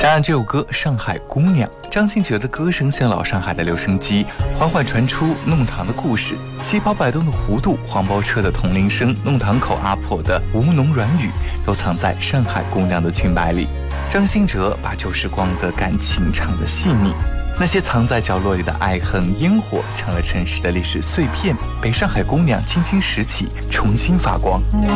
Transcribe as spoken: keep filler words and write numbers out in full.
加上这首歌《上海姑娘》，张信哲的歌声像老上海的留声机，缓缓传出弄堂的故事。旗袍摆动的弧度，黄包车的铜铃声，弄堂口阿婆的吴侬软语，都藏在上海姑娘的裙摆里。张信哲把旧时光的感情唱得细腻，那些藏在角落里的爱恨烟火，成了城市的历史碎片，被上海姑娘轻轻拾起，重新发光。